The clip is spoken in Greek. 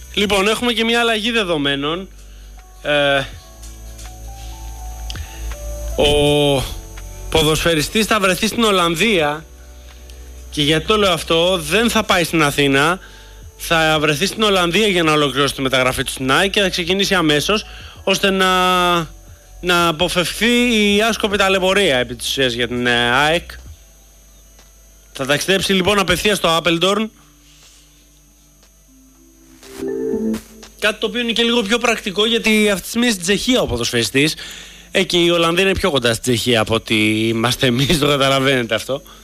Λοιπόν, έχουμε και μια αλλαγή δεδομένων. Ο ποδοσφαιριστής θα βρεθεί στην Ολλανδία. Και γιατί το λέω αυτό, δεν θα πάει στην Αθήνα. Θα βρεθεί στην Ολλανδία για να ολοκληρώσει τη μεταγραφή του στην ΑΕΚ και θα ξεκινήσει αμέσως, ώστε να αποφευχθεί η άσκοπη ταλαιπωρία επί της ουσίας για την ΑΕΚ. Θα ταξιδέψει λοιπόν απευθείας στο Άπελντορν. Κάτι το οποίο είναι και λίγο πιο πρακτικό, γιατί αυτή τη στιγμή είναι στην Τσεχία ο ποδοσφαιριστής. Και η Ολλανδία είναι πιο κοντά στην Τσεχία από ότι είμαστε εμείς, το καταλαβαίνετε αυτό.